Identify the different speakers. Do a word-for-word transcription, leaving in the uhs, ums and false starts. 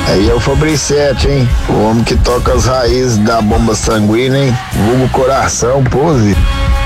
Speaker 1: Aí é o Fabricete, hein? O homem que toca as raízes da bomba sanguínea, hein? Vulgo coração, pose.